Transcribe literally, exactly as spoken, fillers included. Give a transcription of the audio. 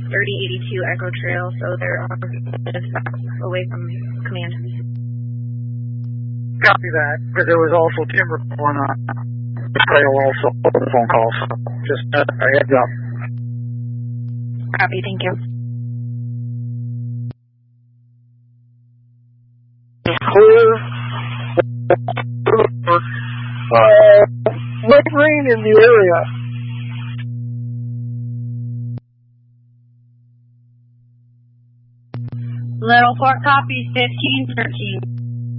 thirty eighty-two Echo Trail, so they're um, just away from command. Copy that, but there was also timber going on the trail also, the phone call, so just uh, a heads up. Copy, thank you. Clear. Uh, light rain in the area. Little Fort copies fifteen thirteen.